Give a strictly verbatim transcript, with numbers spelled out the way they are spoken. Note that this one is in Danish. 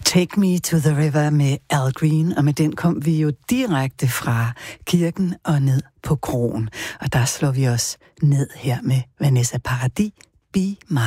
Take Me to the River med Al Green, og med den kom vi jo direkte fra kirken og ned på kroen. Og der slår vi os ned her med Vanessa Paradis, Be My